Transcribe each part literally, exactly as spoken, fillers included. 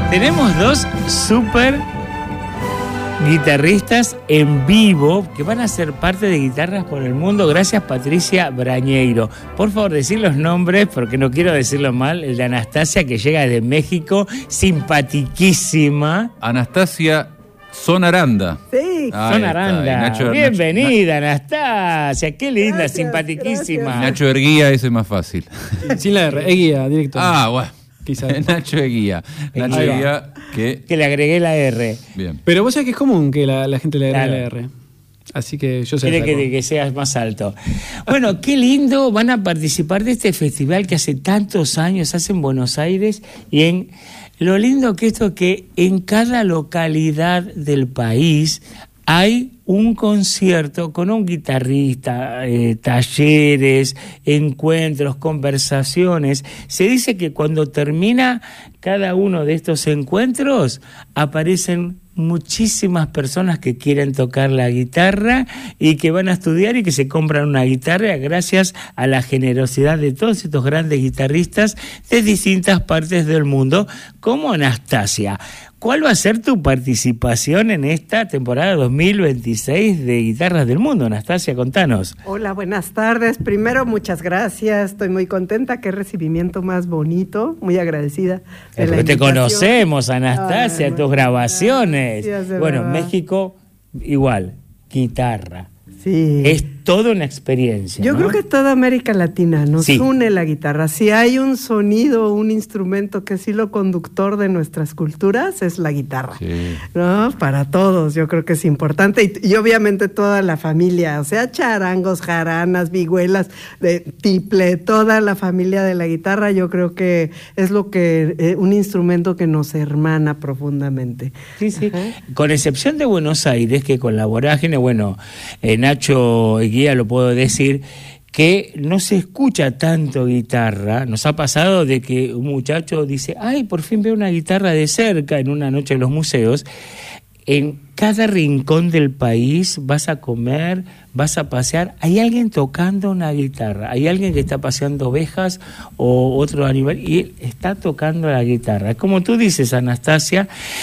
Tenemos dos súper guitarristas en vivo que van a ser parte de Guitarras por el Mundo. Gracias, Patricia Brañeiro. Por favor, decir los nombres porque no quiero decirlo mal. El de Anastasia, que llega desde México, simpatiquísima. Anastasia Sonaranda. Sí, Sonaranda. Nacho, Bienvenida, Nacho, Anastasia. Qué linda, Gracias, simpatiquísima. gracias. Nacho Erguía, ese es más fácil. Sin la R, Eguía, directo. Ah, bueno. Quizás. Nacho Eguía. Nacho Ahí va. Eguía, que... Que le agregué la R. Bien. Pero vos sabés que es común que la, la gente le agregue Claro. la R. Así que yo sé. Quiere que, que seas más alto. Bueno, qué lindo. Van a participar de este festival que hace tantos años hace en Buenos Aires. Y en lo lindo que esto que en cada localidad del país hay un concierto con un guitarrista, eh, talleres, encuentros, conversaciones. Se dice que cuando termina cada uno de estos encuentros aparecen muchísimas personas que quieren tocar la guitarra y que van a estudiar y que se compran una guitarra gracias a la generosidad de todos estos grandes guitarristas de distintas partes del mundo, como Anastasia. ¿Cuál va a ser tu participación en esta temporada dos mil veintiséis de Guitarras del Mundo? Anastasia, contanos. Hola, buenas tardes. Primero, muchas gracias. Estoy muy contenta. Qué recibimiento más bonito. Muy agradecida. de la Porque te invitación. conocemos, Anastasia, Ay, tus grabaciones. gracias, de Bueno, verdad. México, igual, guitarra. Sí. Es toda una experiencia. Yo ¿no? creo que toda América Latina nos Sí. une la guitarra. Si hay un sonido, un instrumento que es hilo conductor de nuestras culturas, es la guitarra. Sí. ¿No? Para todos, yo creo que es importante. Y, y obviamente toda la familia, o sea, charangos, jaranas, vihuelas, de tiple, toda la familia de la guitarra, yo creo que es lo que eh, un instrumento que nos hermana profundamente. Sí, sí. Ajá. Con excepción de Buenos Aires, que con la vorágine, bueno, eh, Nacho Eguía lo puedo decir, que no se escucha tanto guitarra. Nos ha pasado de que un muchacho dice, ay, por fin veo una guitarra de cerca en una noche en los museos. En cada rincón del país vas a comer, vas a pasear, hay alguien tocando una guitarra, hay alguien que está paseando ovejas o otro animal y él está tocando la guitarra. Como tú dices, Anastasia,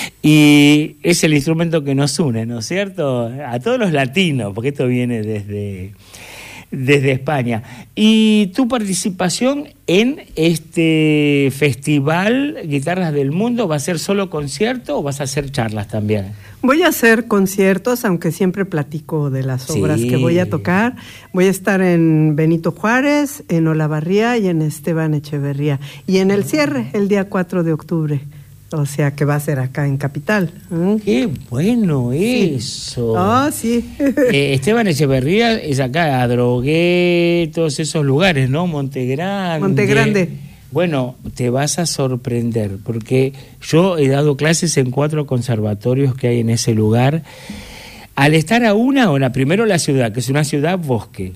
y es el instrumento que nos une, ¿no es cierto? A todos los latinos, porque esto viene desde... desde España. ¿Y tu participación en este festival Guitarras del Mundo va a ser solo concierto o vas a hacer charlas también? Voy a hacer conciertos, aunque siempre platico de las obras Sí. que voy a tocar. Voy a estar en Benito Juárez, en Olavarría y en Esteban Echeverría. Y en el cierre, el día cuatro de octubre. O sea, que va a ser acá en Capital. ¿Mm? ¡Qué bueno eso! Ah, sí. Eh, Esteban Echeverría es acá, Adrogué, todos esos lugares, ¿no? Montegrande. Montegrande. Bueno, te vas a sorprender, porque yo he dado clases en cuatro conservatorios que hay en ese lugar. Al estar a una hora, primero la ciudad, que es una ciudad bosque.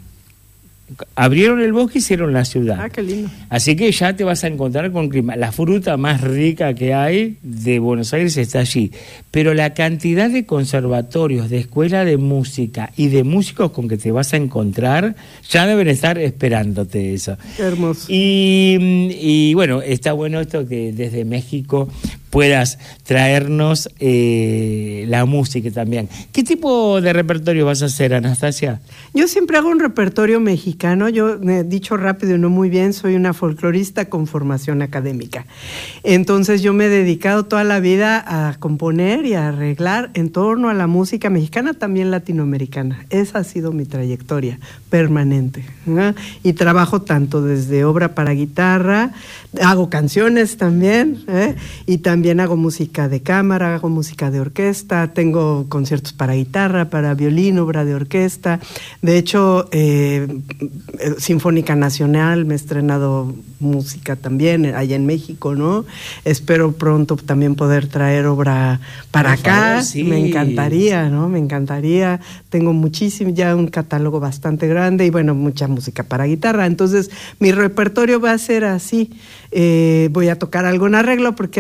Abrieron el bosque y hicieron la ciudad. Ah, qué lindo. Así que ya te vas a encontrar con clima. La fruta más rica que hay de Buenos Aires está allí. Pero la cantidad de conservatorios, de escuela de música y de músicos con que te vas a encontrar, ya deben estar esperándote eso. Qué hermoso. Y, y bueno, está bueno esto que desde México puedas traernos eh, la música también. ¿Qué tipo de repertorio vas a hacer, Anastasia? Yo siempre hago un repertorio mexicano. Yo, eh, dicho rápido y no muy bien, soy una folclorista con formación académica. Entonces yo me he dedicado toda la vida a componer y a arreglar en torno a la música mexicana, también latinoamericana. Esa ha sido mi trayectoria permanente, ¿no? Y trabajo tanto desde obra para guitarra, hago canciones también, ¿eh? Y también hago música de cámara, hago música de orquesta, tengo conciertos para guitarra, para violín, obra de orquesta. De hecho, eh, Sinfónica Nacional, me he estrenado música también allá en México, ¿no? Espero pronto también poder traer obra para Por acá. favor, sí. Me encantaría, ¿no? Me encantaría. Tengo muchísimo, ya un catálogo bastante grande y bueno, mucha música para guitarra. Entonces, mi repertorio va a ser así. Eh, voy a tocar algo en arreglo porque además siempre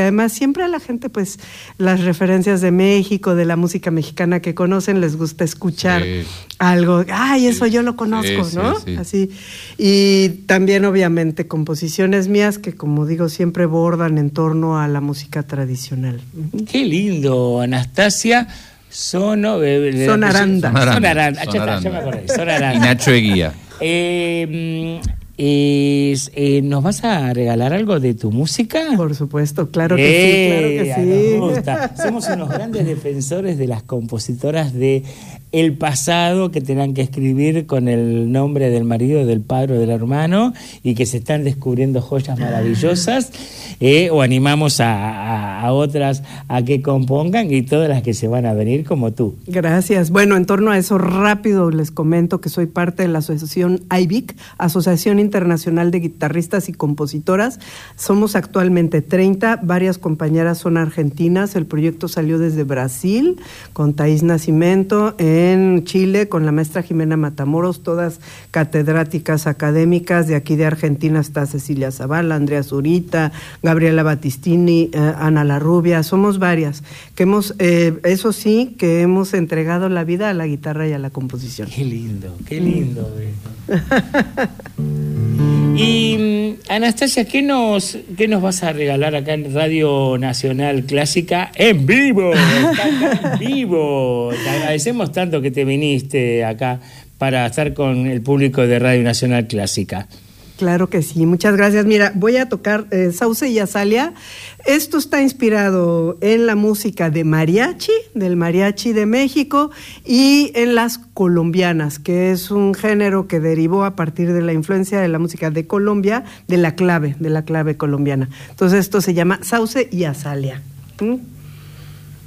siempre a la gente, pues, las referencias de México, de la música mexicana que conocen, les gusta escuchar Sí. algo. Ay, eso Sí. yo lo conozco, Sí, ¿no? sí, sí. Así. Y también, obviamente, composiciones mías que, como digo, siempre bordan en torno a la música tradicional. Qué lindo, Anastasia. Sono, eh, Sonaranda. Sonaranda. Sonaranda. Ah, ya está, ya me acordé. Sonaranda. Y Nacho Eguía. Eh, mm, es- eh, ¿Nos vas a regalar algo de tu música? Por supuesto, claro que Eh, sí, claro que sí. nos gusta. Somos unos grandes defensores de las compositoras de el pasado que tengan que escribir con el nombre del marido, del padre o del hermano y que se están descubriendo joyas maravillosas. Eh, o animamos a, a, a otras a que compongan y todas las que se van a venir como tú. Gracias. Bueno, en torno a eso rápido les comento que soy parte de la asociación A I B I C, Asociación Internacional de Guitarristas y Compositoras. Somos actualmente treinta, varias compañeras son argentinas, el proyecto salió desde Brasil con Thaís Nascimento, en Chile con la maestra Jimena Matamoros, todas catedráticas académicas. De aquí de Argentina está Cecilia Zavala, Andrea Zurita, Gabriela Battistini, eh, Ana Larrubia, somos varias, que hemos, eh, eso sí, que hemos entregado la vida a la guitarra y a la composición. Qué lindo, qué lindo esto. Y mm, Anastasia, ¿qué nos, ¿qué nos vas a regalar acá en Radio Nacional Clásica en vivo? Está acá en vivo. Te agradecemos tanto que te viniste acá para estar con el público de Radio Nacional Clásica. Claro que sí, muchas gracias. Mira, voy a tocar eh, Sauce y Azalia. Esto está inspirado en la música de mariachi, del mariachi de México, y en las colombianas, que es un género que derivó a partir de la influencia de la música de Colombia, de la clave, de la clave colombiana. Entonces esto se llama Sauce y Azalia. ¿Mm?